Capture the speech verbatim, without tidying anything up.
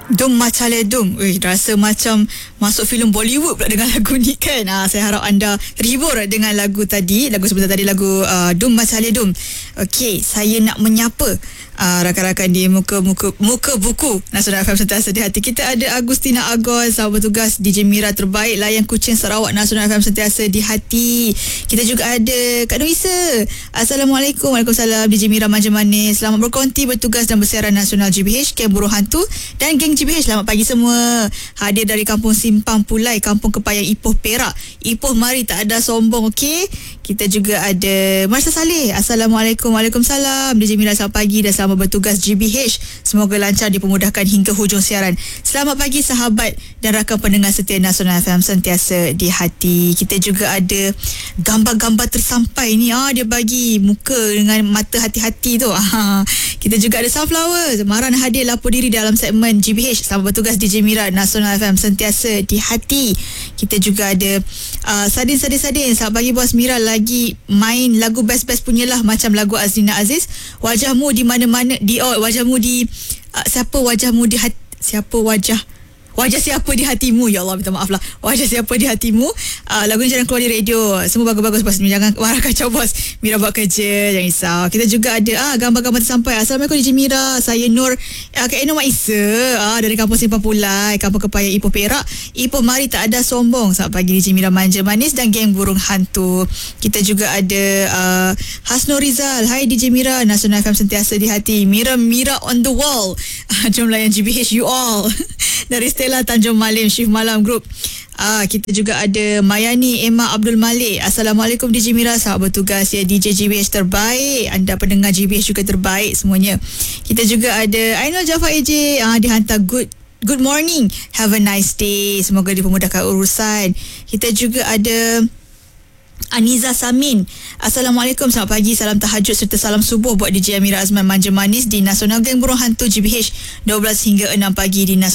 Dum Macale Dum. Wih, rasa macam masuk filem Bollywood pula dengan lagu ni kan. Ah, saya harap anda terhibur dengan lagu tadi. Lagu sebentar tadi, lagu uh, Dum Macale Dum. Okey, saya nak menyapa uh, rakan-rakan di muka muka muka buku Nasional F M sentiasa di hati. Kita ada Agustina Agos, sahabat bertugas D J Mira terbaik layan kucing Sarawak, Nasional F M sentiasa di hati. Kita juga ada Kak Noisa. Assalamualaikum. Waalaikumsalam. D J Mira manja manis, selamat berkonti bertugas dan bersiaran Nasional G B H, Kem Buruh Hantu dan geng G B H. Selamat pagi semua. Hadir dari Kampung Simpang Pulai, Kampung Kepayang, Ipoh, Perak. Ipoh mari, tak ada sombong, okey. Kita juga ada Marsha Saleh. Assalamualaikum. Waalaikumsalam. D J Mira selamat pagi dan selamat bertugas G B H. Semoga lancar dipermudahkan hingga hujung siaran. Selamat pagi sahabat dan rakan pendengar setia Nasional F M sentiasa di hati. Kita juga ada gambar-gambar tersampai ni. Ah, dia bagi muka dengan mata hati-hati tu. Ah, kita juga ada Sunflower. Maran hadir lapor diri dalam segmen G B H. Selamat bertugas D J Mira, Nasional F M sentiasa di hati. Kita juga ada uh, Sadin Sadin Sadin. Selamat pagi bos Mira, lagi main lagu best-best punyalah macam lagu Azlina Aziz. Wajahmu di mana-mana di oh, wajahmu di uh, siapa wajahmu di hati, siapa wajah Wajah siapa di hatimu. Ya Allah, minta maaf lah. Wajah siapa di hatimu. uh, Lagu ni jangan keluar di radio. Semua bagus-bagus bos. Jangan marah kacau bos. Mira buat kerja, jangan risau. Kita juga ada ah, gambar-gambar tersampai. Assalamualaikum D J Mira. Saya Nur uh, Kak Eno Mak Isa ah, dari Kampung Simpang Pulai, Kampung Kepayang, Ipoh, Perak. Ipoh mari, tak ada sombong. Selamat pagi D J Mira manja manis dan geng burung hantu. Kita juga ada uh, Hasno Rizal. Hai D J Mira, Nasional F M sentiasa di hati. Mira Mira on the wall. uh, Jom layan G B H you all. Dari Stella Tanjung Malim, Shift Malam Group. Ah, kita juga ada Mayani Emma Abdul Malik. Assalamualaikum D J Mira, sahabat bertugas ya, D J G B H terbaik. Anda pendengar G B H juga terbaik semuanya. Kita juga ada Ainul Jafar A J. Ah, dihantar good good morning, have a nice day, semoga dipermudahkan urusan. Kita juga ada Aniza Samin. Assalamualaikum, selamat pagi, salam tahajud serta salam subuh buat D J Amira Azman manja manis di Nasional Geng Burung Hantu G B H, dua belas hingga enam pagi di Nasional